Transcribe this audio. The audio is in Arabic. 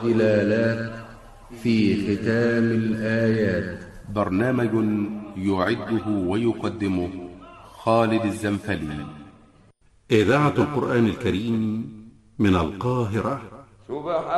واختلالات في ختام الآيات. برنامج يعده ويقدمه خالد الزنفلي. إذاعة القرآن الكريم من القاهرة.